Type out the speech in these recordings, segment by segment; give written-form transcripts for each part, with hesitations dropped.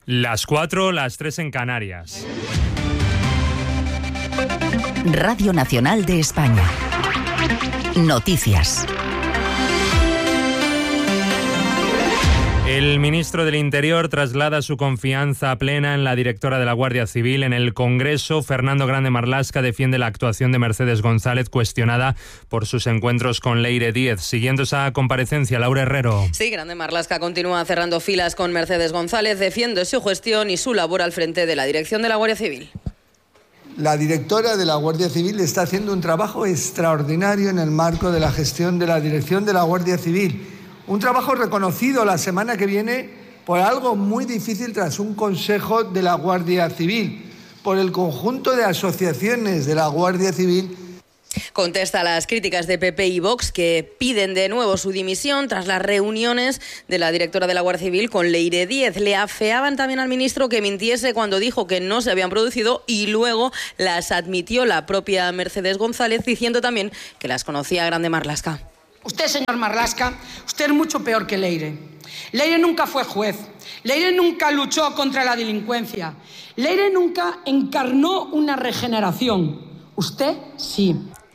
Las 4, las 3 en Canarias. Radio Nacional de España. Noticias. El ministro del Interior traslada su confianza plena en la directora de la Guardia Civil. En el Congreso, Fernando Grande Marlaska defiende la actuación de Mercedes González, cuestionada por sus encuentros con Leire Díez. Siguiendo esa comparecencia, Laura Herrero. Sí, Grande Marlaska continúa cerrando filas con Mercedes González, defiende su gestión y su labor al frente de la dirección de la Guardia Civil. La directora de la Guardia Civil está haciendo un trabajo extraordinario en el marco de la gestión de la dirección de la Guardia Civil. Un trabajo reconocido la semana que viene por algo muy difícil tras un consejo de la Guardia Civil, por el conjunto de asociaciones de la Guardia Civil. Contesta a las críticas de PP y Vox, que piden de nuevo su dimisión tras las reuniones de la directora de la Guardia Civil con Leire Díez. Le afeaban también al ministro que mintiese cuando dijo que no se habían producido y luego las admitió la propia Mercedes González, diciendo también que las conocía Grande Marlaska. Usted, señor Marlaska, usted es mucho peor que Leire. Leire nunca fue juez. Leire nunca luchó contra la delincuencia. Leire nunca encarnó una regeneración. Usted sí.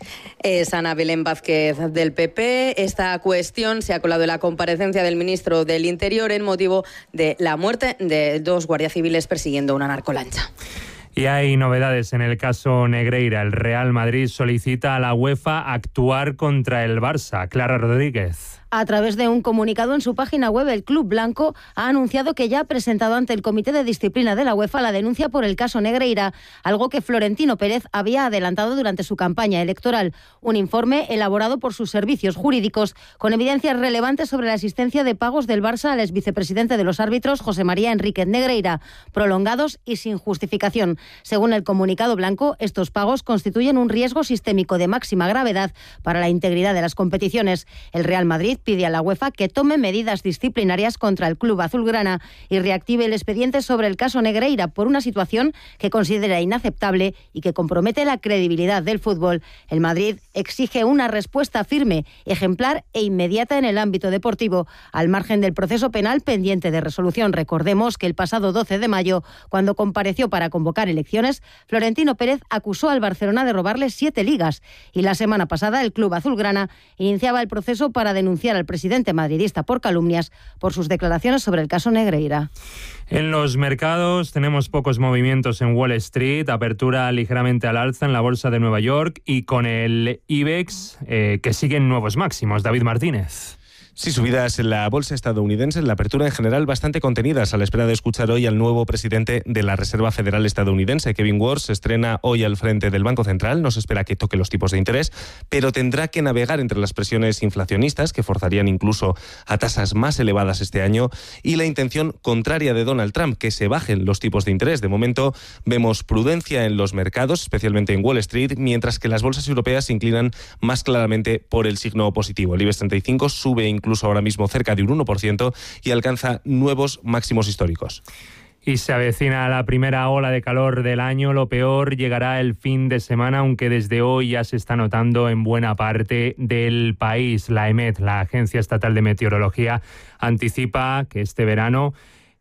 Es Ana Belén Vázquez del PP. Esta cuestión se ha colado en la comparecencia del ministro del Interior en motivo de la muerte de 2 guardias civiles persiguiendo una narcolancha. Y hay novedades en el caso Negreira. El Real Madrid solicita a la UEFA actuar contra el Barça. Clara Rodríguez. A través de un comunicado en su página web, el Club Blanco ha anunciado que ya ha presentado ante el Comité de Disciplina de la UEFA la denuncia por el caso Negreira, algo que Florentino Pérez había adelantado durante su campaña electoral. Un informe elaborado por sus servicios jurídicos con evidencias relevantes sobre la existencia de pagos del Barça al exvicepresidente de los árbitros, José María Enríquez Negreira, prolongados y sin justificación. Según el comunicado blanco, estos pagos constituyen un riesgo sistémico de máxima gravedad para la integridad de las competiciones. El Real Madrid pide a la UEFA que tome medidas disciplinarias contra el club azulgrana y reactive el expediente sobre el caso Negreira por una situación que considera inaceptable y que compromete la credibilidad del fútbol. El Madrid exige una respuesta firme, ejemplar e inmediata en el ámbito deportivo, al margen del proceso penal pendiente de resolución. Recordemos que el pasado 12 de mayo, cuando compareció para convocar elecciones, Florentino Pérez acusó al Barcelona de robarle 7 ligas y la semana pasada el club azulgrana iniciaba el proceso para denunciar al presidente madridista por calumnias por sus declaraciones sobre el caso Negreira. En los mercados tenemos pocos movimientos en Wall Street, apertura ligeramente al alza en la bolsa de Nueva York y con el IBEX que siguen nuevos máximos. David Martínez. Sí, subidas en la bolsa estadounidense, en la apertura en general bastante contenidas a la espera de escuchar hoy al nuevo presidente de la Reserva Federal estadounidense. Kevin Warsh se estrena hoy al frente del Banco Central, no se espera que toque los tipos de interés, pero tendrá que navegar entre las presiones inflacionistas que forzarían incluso a tasas más elevadas este año y la intención contraria de Donald Trump, que se bajen los tipos de interés. De momento vemos prudencia en los mercados, especialmente en Wall Street, mientras que las bolsas europeas se inclinan más claramente por el signo positivo. El IBEX 35 sube incluso ahora mismo cerca de un 1% y alcanza nuevos máximos históricos. Y se avecina la primera ola de calor del año. Lo peor llegará el fin de semana, aunque desde hoy ya se está notando en buena parte del país. La EMET, la Agencia Estatal de Meteorología, anticipa que este verano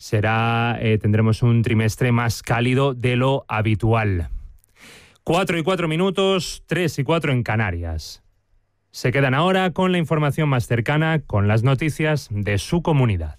tendremos un trimestre más cálido de lo habitual. 4:04, 3:04 en Canarias. Se quedan ahora con la información más cercana, con las noticias de su comunidad.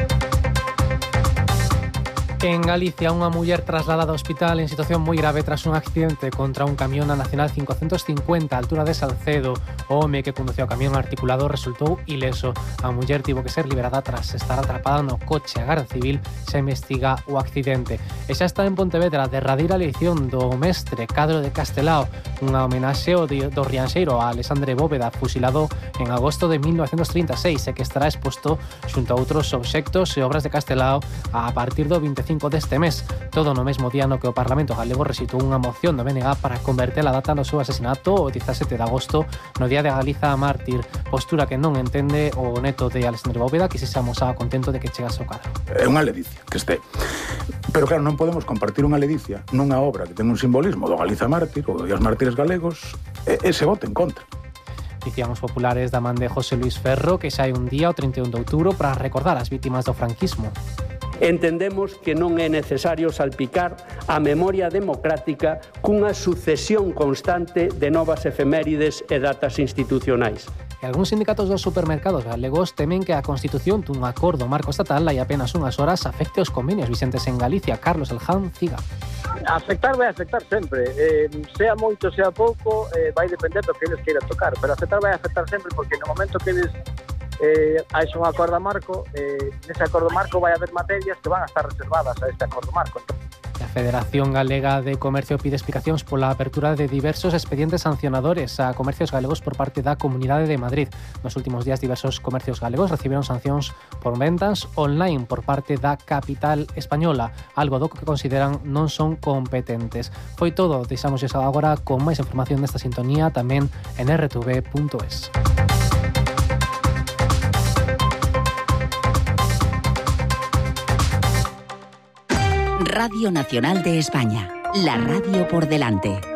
En Galicia, unha muller trasladada ao hospital en situación moi grave tras un accidente contra un camión na Nacional 550 a altura de Salcedo. O home que conducía o camión articulado resultou ileso. A muller tivo que ser liberada tras estar atrapada no coche. A Garda Civil xa investiga o accidente. E xa está en Pontevedra a derradeira elección do mestre Cadro de Castelao, unha homenaxe do rianxeiro a Alexandre Bóveda, fusilado en agosto de 1936 e que estará exposto xunto a outros obxectos e obras de Castelao a partir do 25 deste mes, todo no mesmo día no que o Parlamento galego resitou unha moción do BNG para converter a data no seu asesinato o 17 de agosto no Día de Galiza Mártir, postura que non entende o neto de Alexandre Bóveda, que se amosaba contento de que chegase ao cadro. É unha ledicia que este, pero claro, non podemos compartir unha ledicia nunha obra que ten un simbolismo do Galiza Mártir ou dos mártires galegos e se vote en contra. Dicían os populares da man de José Luis Ferro que xa hai un día, o 31 de outubro, para recordar as vítimas do franquismo. Entendemos que non é necesario salpicar a memoria democrática cunha sucesión constante de novas efemérides e datas institucionais. E algúns sindicatos dos supermercados galegos temen que a constitución dun acordo marco estatal hai apenas unhas horas afecte os convenios vigentes en Galicia. Carlos Alján Ciga. Afectar vai afectar sempre, sea moito, sea pouco, vai depender do que eles queiran tocar, pero afectar vai afectar sempre porque no momento que eles hai un acordo marco, nese acordo marco vai haber materias que van a estar reservadas a este acordo marco. A Federación Galega de Comercio pide explicacións pola apertura de diversos expedientes sancionadores a comercios galegos por parte da Comunidade de Madrid. Nos últimos días, diversos comercios galegos recibiron sancións por ventas online por parte da capital española, algo do que consideran non son competentes. Foi todo, deixamos agora con máis información desta sintonía tamén en rtv.es. Radio Nacional de España, la radio por delante.